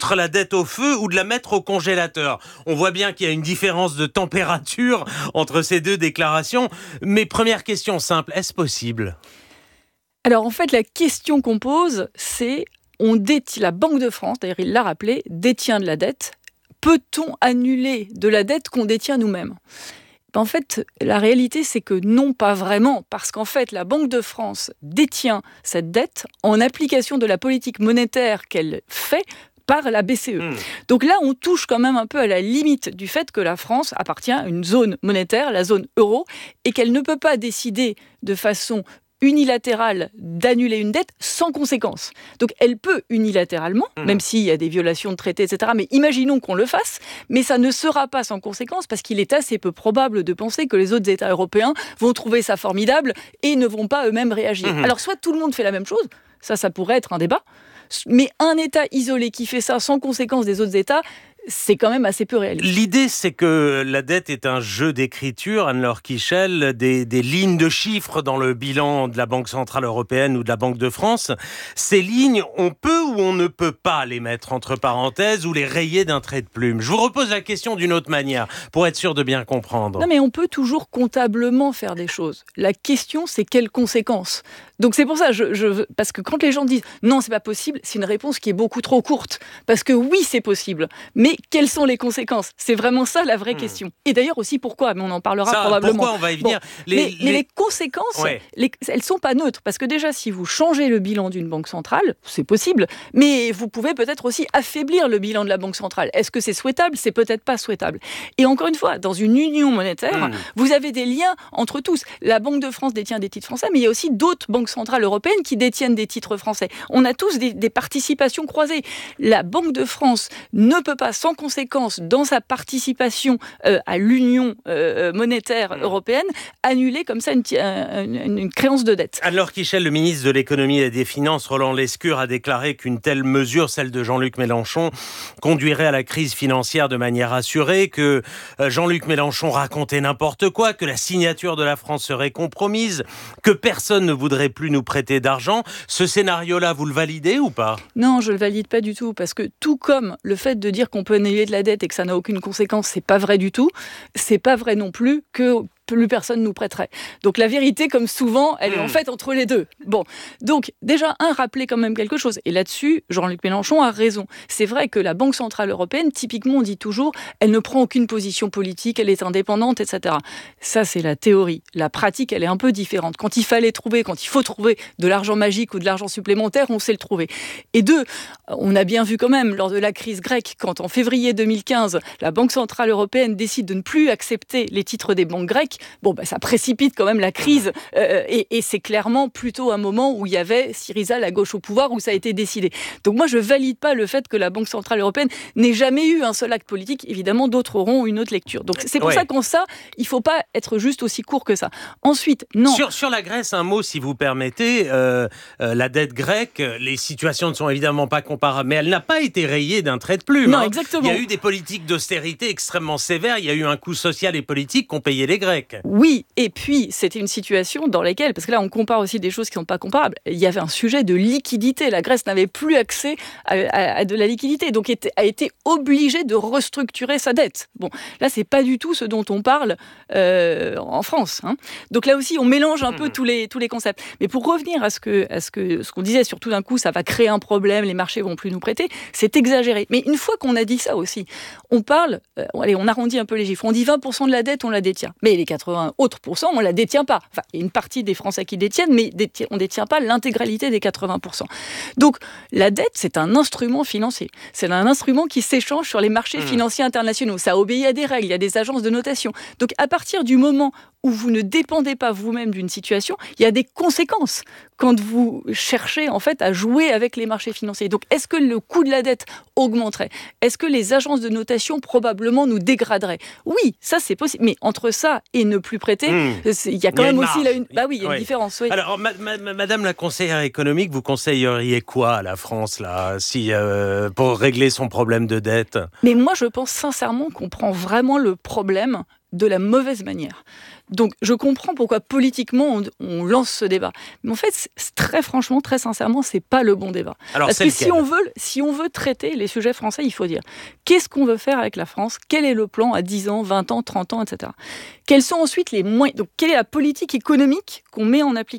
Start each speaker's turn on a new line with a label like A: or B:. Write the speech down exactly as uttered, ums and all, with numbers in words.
A: foutre la dette au feu ou de la mettre au congélateur. On voit bien qu'il y a une différence de température entre ces deux déclarations. Mais première question simple, est-ce possible ?
B: Alors en fait, la question qu'on pose, c'est on détient, la Banque de France, d'ailleurs il l'a rappelé, détient de la dette. Peut-on annuler de la dette qu'on détient nous-mêmes ? En fait, la réalité, c'est que non, pas vraiment, parce qu'en fait, la Banque de France détient cette dette en application de la politique monétaire qu'elle fait par la B C E. Mmh. Donc là, on touche quand même un peu à la limite du fait que la France appartient à une zone monétaire, la zone euro, et qu'elle ne peut pas décider de façon unilatérale d'annuler une dette sans conséquence. Donc elle peut unilatéralement, mmh. même s'il y a des violations de traités, et cetera. Mais imaginons qu'on le fasse, mais ça ne sera pas sans conséquence parce qu'il est assez peu probable de penser que les autres États européens vont trouver ça formidable et ne vont pas eux-mêmes réagir. Mmh. Alors soit tout le monde fait la même chose, ça, ça pourrait être un débat, mais un État isolé qui fait ça sans conséquence des autres États, c'est quand même assez peu réaliste.
A: L'idée, c'est que la dette est un jeu d'écriture, Anne-Laure Kiechel, des, des lignes de chiffres dans le bilan de la Banque Centrale Européenne ou de la Banque de France. Ces lignes, on peut ou on ne peut pas les mettre entre parenthèses ou les rayer d'un trait de plume. Je vous repose la question d'une autre manière, pour être sûr de bien comprendre.
B: Non, mais on peut toujours comptablement faire des choses. La question, c'est quelles conséquences ? Donc c'est pour ça, je, je, parce que quand les gens disent « non, c'est pas possible », c'est une réponse qui est beaucoup trop courte. Parce que oui, c'est possible, mais quelles sont les conséquences ? C'est vraiment ça la vraie mmh. question. Et d'ailleurs aussi pourquoi, mais on en parlera
A: ça,
B: probablement.
A: Pourquoi on va y venir ?
B: Bon,
A: les,
B: mais,
A: les...
B: mais les conséquences, ouais. les, elles sont pas neutres. Parce que déjà, si vous changez le bilan d'une banque centrale, c'est possible, mais vous pouvez peut-être aussi affaiblir le bilan de la banque centrale. Est-ce que c'est souhaitable ? C'est peut-être pas souhaitable. Et encore une fois, dans une union monétaire, mmh. vous avez des liens entre tous. La Banque de France détient des titres français, mais il y a aussi d'autres banques centrales européennes qui détiennent des titres français. On a tous des, des participations croisées. La Banque de France ne peut pas, sans conséquence, dans sa participation euh, à l'Union euh, monétaire mmh. européenne, annuler comme ça une, une, une créance de dette.
A: Anne-Laure Kiechel, le ministre de l'Économie et des Finances, Roland Lescure, a déclaré qu'une telle mesure, celle de Jean-Luc Mélenchon, conduirait à la crise financière de manière assurée, que Jean-Luc Mélenchon racontait n'importe quoi, que la signature de la France serait compromise, que personne ne voudrait plus nous prêter d'argent. Ce scénario-là, vous le validez ou pas ?
B: Non, je ne le valide pas du tout, parce que tout comme le fait de dire qu'on peut annuler de la dette et que ça n'a aucune conséquence, c'est pas vrai du tout, c'est pas vrai non plus que plus personne nous prêterait. Donc la vérité, comme souvent, elle mmh. est en fait entre les deux. Bon, donc déjà, un, rappeler quand même quelque chose. Et là-dessus, Jean-Luc Mélenchon a raison. C'est vrai que la Banque Centrale Européenne, typiquement, on dit toujours, elle ne prend aucune position politique, elle est indépendante, et cetera. Ça, c'est la théorie. La pratique, elle est un peu différente. Quand il fallait trouver, quand il faut trouver de l'argent magique ou de l'argent supplémentaire, on sait le trouver. Et deux, on a bien vu quand même, lors de la crise grecque, quand en février deux mille quinze, la Banque Centrale Européenne décide de ne plus accepter les titres des banques grecques, bon, bah, ça précipite quand même la crise euh, et, et c'est clairement plutôt un moment où il y avait Syriza, la gauche au pouvoir, où ça a été décidé. Donc moi, je valide pas le fait que la Banque Centrale Européenne n'ait jamais eu un seul acte politique. Évidemment, d'autres auront une autre lecture. Donc c'est pour ouais. ça qu'en ça, il faut pas être juste aussi court que ça. Ensuite, non.
A: Sur, sur la Grèce, un mot, si vous permettez. Euh, euh, la dette grecque, les situations ne sont évidemment pas comparables, mais elle n'a pas été rayée d'un trait de plume.
B: Non,
A: hein.
B: exactement.
A: Il y a eu des politiques d'austérité extrêmement sévères. Il y a eu un coût social et politique qu'ont payé les Grecs.
B: Oui, et puis c'était une situation dans laquelle, parce que là on compare aussi des choses qui ne sont pas comparables, il y avait un sujet de liquidité. La Grèce n'avait plus accès à, à, à de la liquidité, donc était, a été obligée de restructurer sa dette. Bon, là c'est pas du tout ce dont on parle euh, en France. Hein. Donc là aussi on mélange un mmh. peu tous les, tous les concepts. Mais pour revenir à ce, que, à ce, que, ce qu'on disait, surtout d'un coup ça va créer un problème, les marchés vont plus nous prêter, c'est exagéré. Mais une fois qu'on a dit ça aussi, on parle, euh, allez, on arrondit un peu les chiffres, on dit vingt pour cent de la dette, on la détient. Mais les quatre-vingts autres pourcents, on ne la détient pas. Enfin, il y a une partie des Français qui détiennent, mais détient, on ne détient pas l'intégralité des quatre-vingts pour cent. Donc, la dette, c'est un instrument financier. C'est un instrument qui s'échange sur les marchés mmh. financiers internationaux. Ça obéit à des règles, il y a des agences de notation. Donc, à partir du moment où vous ne dépendez pas vous-même d'une situation, il y a des conséquences quand vous cherchez en fait à jouer avec les marchés financiers. Donc, est-ce que le coût de la dette augmenterait ? Est-ce que les agences de notation probablement nous dégraderaient ? Oui, ça c'est possible. Mais entre ça et ne plus prêter, mmh. il y a quand il y a même aussi là une. Bah oui, il y a oui. une différence. Oui.
A: Alors, ma, ma, Madame la conseillère économique, vous conseilleriez quoi à la France là, si euh, pour régler son problème de dette ?
B: Mais moi, je pense sincèrement qu'on prend vraiment le problème de la mauvaise manière. Donc, je comprends pourquoi politiquement on, on lance ce débat. Mais en fait, c'est, très franchement, très sincèrement, c'est pas le bon débat.
A: Alors,
B: Parce
A: c'est
B: que
A: lequel ?
B: si on veut, si on veut traiter les sujets français, il faut dire qu'est-ce qu'on veut faire avec la France ? Quel est le plan à dix ans, vingt ans, trente ans, et cetera. Quels sont ensuite les moyens ? Donc, quelle est la politique économique qu'on met en application ?